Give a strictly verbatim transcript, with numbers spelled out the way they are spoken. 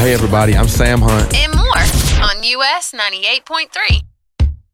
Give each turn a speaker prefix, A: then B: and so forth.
A: Hey, everybody, I'm Sam Hunt.
B: And more on U S ninety-eight point three.